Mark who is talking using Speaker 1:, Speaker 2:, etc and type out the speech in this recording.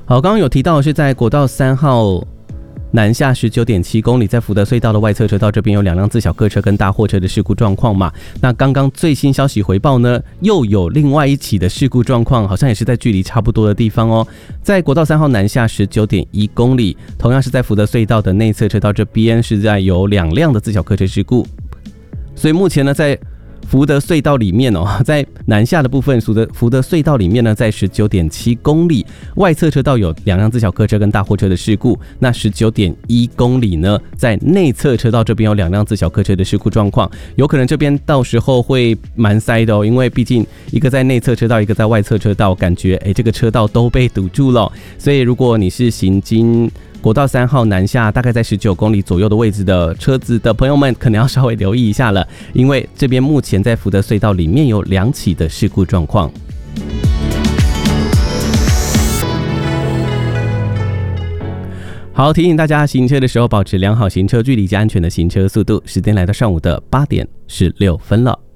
Speaker 1: 好，刚刚有提到的是在国道3号南下 19.7 公里，在福德隧道的外侧车道这边有2辆自小客车跟大货车的事故状况嘛。那刚刚最新消息回报呢，又有另外一起的事故状况，好像也是在距离差不多的地方哦。在国道3号南下 19.1 公里，同样是在福德隧道的内侧车道这边，是在有2辆的自小客车事故。所以目前呢，在福德隧道里面哦，在南下的部分，福德隧道里面呢，在 19.7 公里外侧车道有2辆自小客车跟大货车的事故。那 19.1 公里呢，在内侧车道这边有2辆自小客车的事故状况，有可能这边到时候会蛮塞的哦，因为毕竟一个在内侧车道，一个在外侧车道，感觉这个车道都被堵住了。所以如果你是行经国道3号南下大概在19公里左右的位置的车子的朋友们，可能要稍微留意一下了，因为这边目前在福德隧道里面有2起的事故状况。好，提醒大家行车的时候保持良好行车距离及安全的行车速度。时间来到上午的8点16分了。